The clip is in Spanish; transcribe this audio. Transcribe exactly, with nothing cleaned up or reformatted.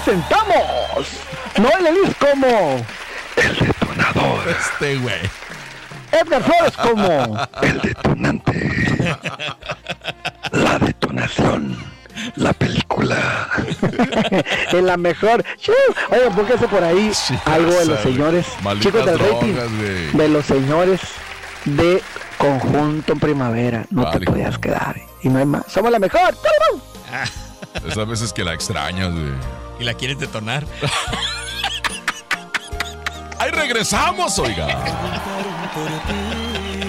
presentamos Noel Elís como el detonador. Este güey. Edgar Flores como el detonante. La detonación. La película. En la mejor. Oye, póngase por ahí sí, algo de los señores, chicos del rating, wey. de los señores de Conjunto en Primavera. No vale, te podías como... quedar. Y no hay más. Somos la mejor. Esas veces que la extrañas, güey. Y la quieres detonar. Ahí regresamos, oiga.